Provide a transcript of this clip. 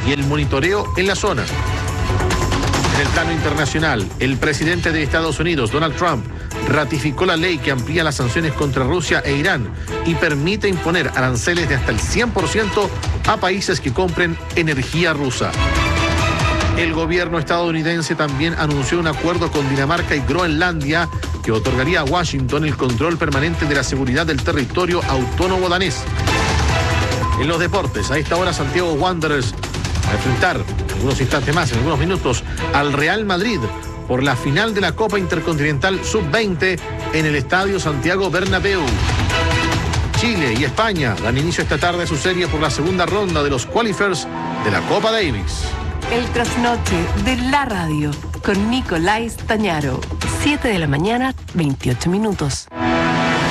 y el monitoreo en la zona. En el plano internacional, el presidente de Estados Unidos, Donald Trump, ratificó la ley que amplía las sanciones contra Rusia e Irán y permite imponer aranceles de hasta el 100% a países que compren energía rusa. El gobierno estadounidense también anunció un acuerdo con Dinamarca y Groenlandia que otorgaría a Washington el control permanente de la seguridad del territorio autónomo danés. En los deportes, a esta hora Santiago Wanderers va a enfrentar en algunos instantes más, en algunos minutos, al Real Madrid por la final de la Copa Intercontinental Sub-20 en el Estadio Santiago Bernabéu. Chile y España dan inicio esta tarde a su serie por la segunda ronda de los qualifiers de la Copa Davis. El trasnoche de la radio con Nicolás Tañaro. 7 de la mañana, 28 minutos.